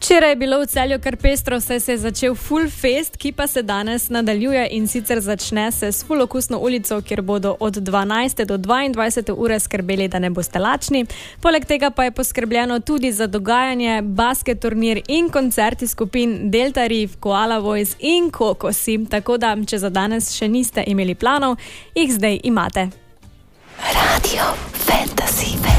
Včeraj je bilo v Celju kar pestro, saj se je začel Full Fest, ki pa se danes nadaljuje in sicer začne se s Full Okusno ulico, kjer bodo od 12. do 22. ure skrbeli, da ne boste lačni. Poleg tega pa je poskrbljeno tudi za dogajanje, basket turnir in koncerti skupin Delta Reef, Koala Voice in Kokosi. Tako da, če za danes še niste imeli planov, jih zdaj imate. Radio